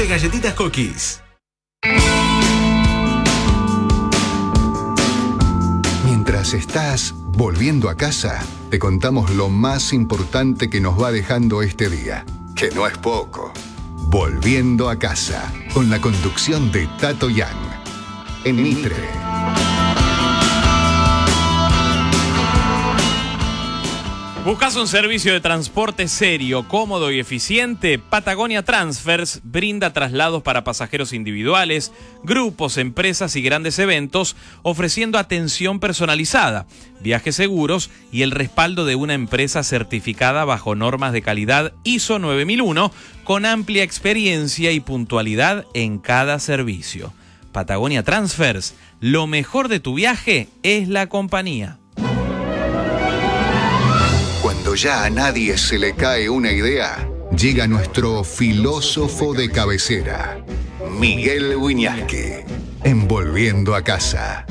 galletitas Cookies. Mientras estás volviendo a casa, te contamos lo más importante que nos va dejando este día, que no es poco. Volviendo a casa, con la conducción de Tato Yang. En Mitre. ¿Buscas un servicio de transporte serio, cómodo y eficiente? Patagonia Transfers brinda traslados para pasajeros individuales, grupos, empresas y grandes eventos, ofreciendo atención personalizada, viajes seguros y el respaldo de una empresa certificada bajo normas de calidad ISO 9001, con amplia experiencia y puntualidad en cada servicio. Patagonia Transfers, lo mejor de tu viaje es la compañía. Cuando ya a nadie se le cae una idea, llega nuestro filósofo de cabecera, Miguel Wiñaski, en Volviendo a Casa.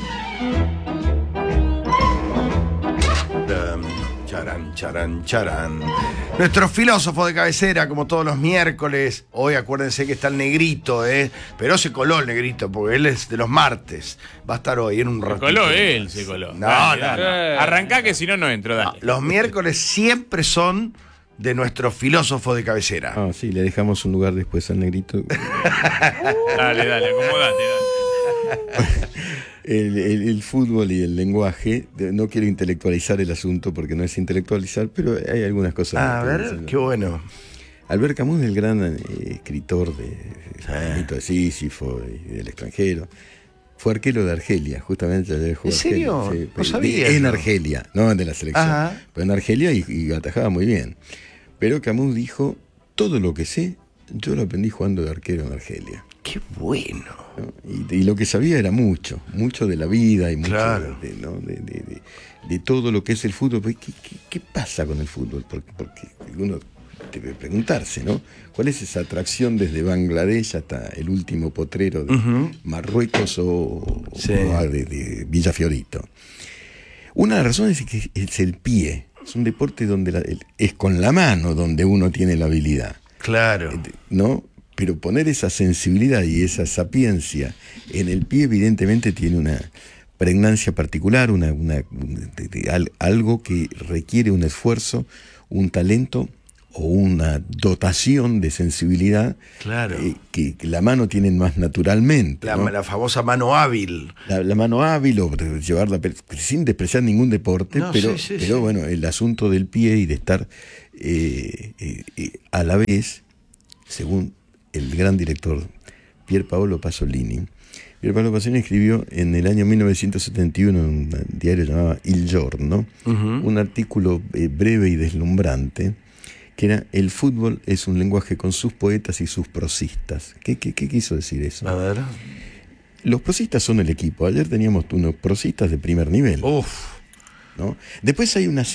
Charán, charán, charán. Nuestro filósofo de cabecera, como todos los miércoles. Hoy acuérdense que está el negrito, pero se coló el negrito, porque él es de los martes. Va a estar hoy en un ratito. Se coló él, se coló. No, dale. no. Arrancá que si no, no entro, dale. No, los miércoles siempre son de nuestro filósofo de cabecera. Ah, sí, le dejamos un lugar después al negrito. Dale, acomodate, dale. El fútbol y el lenguaje, no quiero intelectualizar el asunto porque no es intelectualizar, pero hay algunas cosas. A ver, qué bueno. Albert Camus, el gran escritor del mito de Sísifo y del extranjero, fue arquero de Argelia, justamente. ¿En serio? Sí, no sabía. En Argelia, no de la selección. Ajá. Pero en Argelia y atajaba muy bien. Pero Camus dijo, todo lo que sé, yo lo aprendí jugando de arquero en Argelia. Qué bueno. ¿No? Y lo que sabía era mucho de la vida y mucho claro. de todo lo que es el fútbol. ¿Qué pasa con el fútbol? Porque uno debe preguntarse, ¿no? ¿Cuál es esa atracción desde Bangladesh hasta el último potrero de Marruecos o de Villafiorito? Una de las razones es que es el pie. Es un deporte donde es con la mano donde uno tiene la habilidad. Claro. ¿No? Pero poner esa sensibilidad y esa sapiencia en el pie evidentemente tiene una pregnancia particular, algo que requiere un esfuerzo, un talento o una dotación de sensibilidad, claro. Que la mano tiene más naturalmente. La famosa mano hábil. La mano hábil, o llevarla sin despreciar ningún deporte, no, pero sí. bueno, el asunto del pie y de estar a la vez, según el gran director Pier Paolo Pasolini. Pier Paolo Pasolini escribió en el año 1971 en un diario llamado Il Giorno, un artículo breve y deslumbrante que era: el fútbol es un lenguaje con sus poetas y sus prosistas. ¿Qué quiso decir eso? A ver. Los prosistas son el equipo. Ayer teníamos unos prosistas de primer nivel. Uf. ¿No? Después hay una